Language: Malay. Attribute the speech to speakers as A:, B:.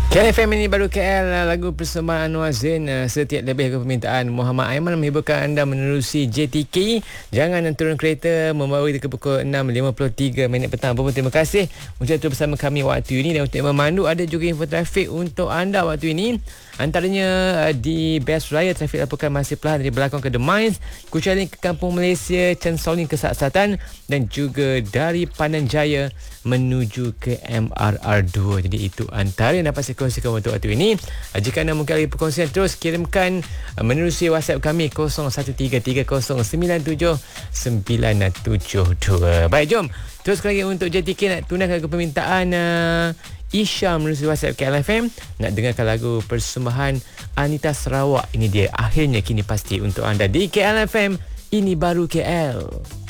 A: KLFM ini baru KL, lagu persembahan Anwar Zain, setiap lebih ke permintaan Muhammad Aiman menghiburkan anda menerusi JTK. Jangan turun kereta membawa ke pukul 6.53 petang. Terima kasih untuk itu bersama kami waktu ini, dan untuk memandu ada juga info trafik untuk anda waktu ini. Antaranya di Best Raya, trafik laporkan masih perlahan dari Belakang ke The Mines, Kuching ke Kampung Malaysia, Chen Sauling ke Selatan, dan juga dari Pandan Jaya menuju ke MRR2. Jadi itu antara yang dapat saya kongsikan untuk waktu ini. Jika anda mungkin lagi perkongsian, terus kirimkan menerusi WhatsApp kami 0133097972. Baik, jom terus lagi untuk JTK nak tunaikan ke permintaan Isha menerusi WhatsApp KLFM, nak dengarkan lagu persembahan Anita Sarawak. Ini dia, akhirnya kini pasti untuk anda di KLFM. Ini baru KL.